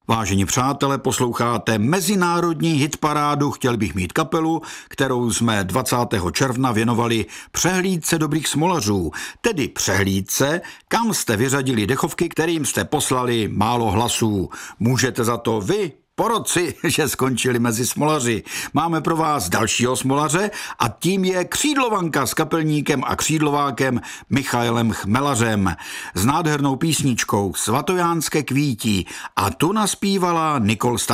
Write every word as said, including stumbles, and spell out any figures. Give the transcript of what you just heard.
Vážení přátelé, posloucháte mezinárodní hitparádu Chtěl bych mít kapelu, kterou jsme dvacátého června věnovali přehlídce dobrých smolařů, tedy přehlídce, kam jste vyřadili dechovky, kterým jste poslali málo hlasů. Můžete za to vy, porotci, že skončili mezi smolaři. Máme pro vás dalšího smolaře a tím je křídlovanka s kapelníkem a křídlovákem Michaelem Chmelařem s nádhernou písničkou Svatojánské kvítí a tu naspívala Nikol